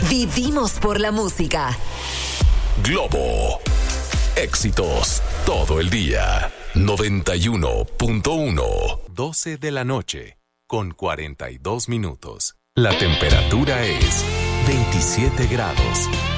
Vivimos por la música. Globo. Éxitos todo el día. 91.1. 12 de la noche con 42 minutos. La temperatura es 27 grados.